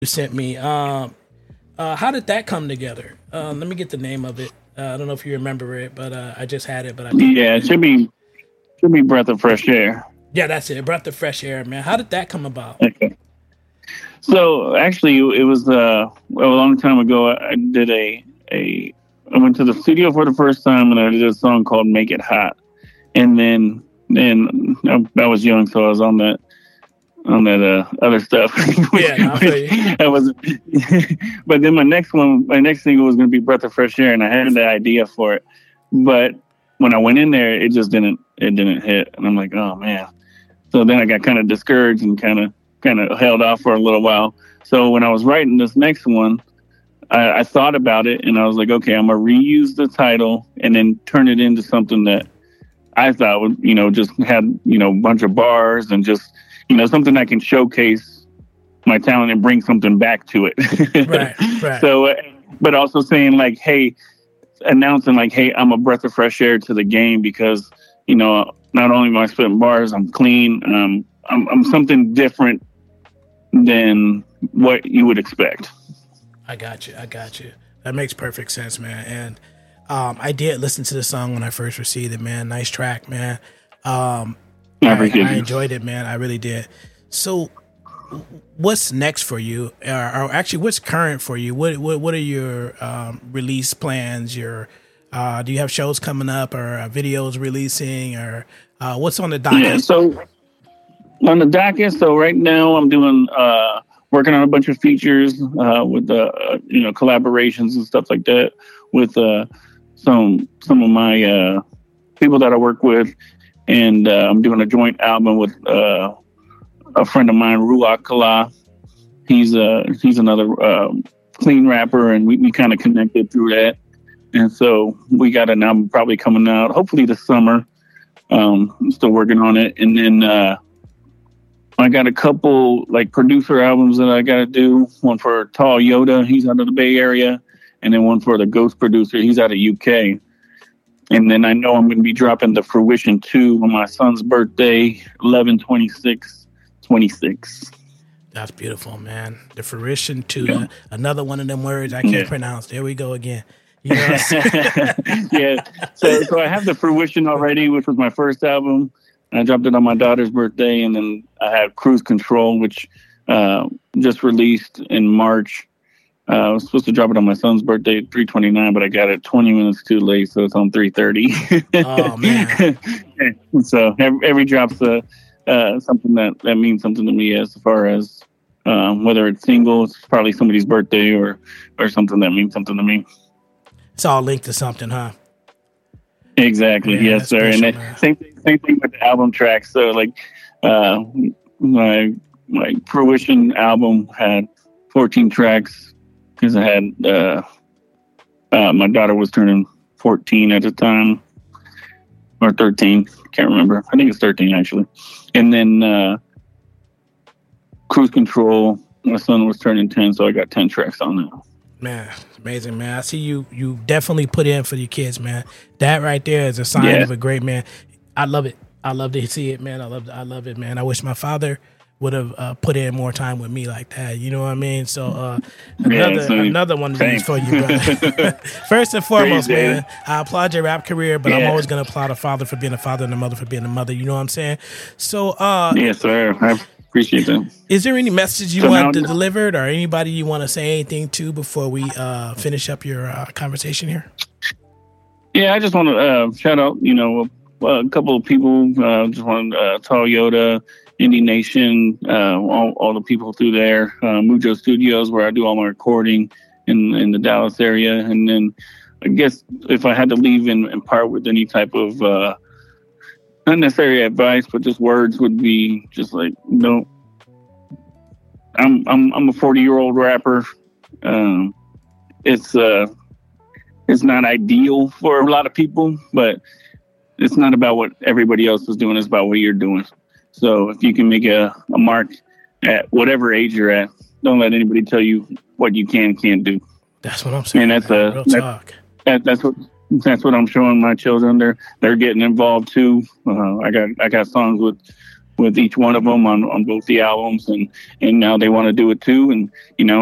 you sent me. How did that come together? Let me get the name of it. I don't know if you remember it, but I just had it, but I can't. Yeah, it should be Breath of Fresh Air. Yeah, that's it. Breath of Fresh Air, man. How did that come about? Okay. So actually, it was well, a long time ago. I did I went to the studio for the first time, and I did a song called "Make It Hot," and then I was young, so I was on that other stuff. Yeah, I feel you. I was, but then my next single was going to be "Breath of Fresh Air," and I had the idea for it, but when I went in there, it didn't hit, and I'm like, oh man. So then I got kind of discouraged and kind of held off for a little while. So when I was writing this next one, I thought about it, and I was like, okay, I'm gonna reuse the title and then turn it into something that I thought would, just had, a bunch of bars and just, something I can showcase my talent and bring something back to it. Right. So, but also saying like, hey, announcing like, hey, I'm a breath of fresh air to the game because, not only am I spitting bars, I'm clean. I'm something different than what you would expect. I got you. That makes perfect sense, man. And I did listen to the song when I first received it, man. Nice track, man. I enjoyed it, man. I really did. So, what's next for you? Or actually, what's current for you? What are your release plans? Do you have shows coming up or videos releasing or what's on the docket? Yeah, so on the docket, so right now I'm doing working on a bunch of features with collaborations and stuff like that with some of my people that I work with, and I'm doing a joint album with a friend of mine, Ruach Kala. He's another clean rapper, and we kind of connected through that. And so we got an album probably coming out, hopefully this summer. I'm still working on it. And then I got a couple like producer albums that I got to do. One for Tall Yoda, he's out of the Bay Area. And then one for the Ghost producer, he's out of UK. And then I know I'm going to be dropping the Fruition 2 on my son's birthday, 11/26/26. That's beautiful, man. The Fruition 2, another one of them words I can't pronounce. There we go again. You know Yeah. So I have the Fruition already, which was my first album. I dropped it on my daughter's birthday, and then I had Cruise Control, which just released in March. I was supposed to drop it on my son's birthday at 3/29, but I got it 20 minutes too late, so it's on 3:30. Oh man! So every drop's something that means something to me as far as whether it's single, it's probably somebody's birthday, or something that means something to me. It's all linked to something, huh? Exactly. Man, yes, sir. Special, and then, same thing with the album tracks. So like my Fruition album had 14 tracks because I had my daughter was turning 14 at the time, or 13. Can't remember. I think it's 13 actually. And then Cruise Control, my son was turning 10, so I got 10 tracks on that. Man, amazing, man. I see you definitely put in for your kids, man. That right there is a sign of a great man. I love it. I love to see it, man. I love it, man. I wish my father would have put in more time with me like that. You know what I mean? So another one of these for you, brother. First and foremost, man, I applaud your rap career, but I'm always going to applaud a father for being a father and a mother for being a mother. You know what I'm saying? So yes, sir. I appreciate that. Is there any message you want to deliver, or anybody you want to say anything to before we finish up your conversation here? Yeah, I just want to shout out, a couple of people. Just want Tall Yoda, Indie Nation, all the people through there, Mujo Studios, where I do all my recording in the Dallas area. And then I guess if I had to leave and part with any type of not necessarily advice, but just words, would be just like, I'm a 40-year-old rapper. It's not ideal for a lot of people, but it's not about what everybody else is doing. It's about what you're doing. So if you can make a mark at whatever age you're at, don't let anybody tell you what you can't do. That's what I'm saying. And that's what I'm showing my children. They're getting involved too. I got songs with with each one of them on both the albums, and now they want to do it too. And